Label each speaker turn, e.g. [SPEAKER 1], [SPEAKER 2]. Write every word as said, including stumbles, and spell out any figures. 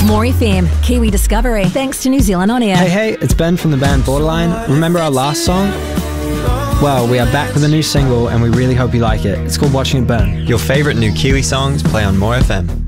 [SPEAKER 1] More F M, Kiwi Discovery, thanks to New Zealand On Air.
[SPEAKER 2] Hey, hey, it's Ben from the band Borderline. Remember our last song? Well, we are back with a new single and we really hope you like it. It's called Watching It Burn.
[SPEAKER 3] Your favourite new Kiwi songs play on More F M.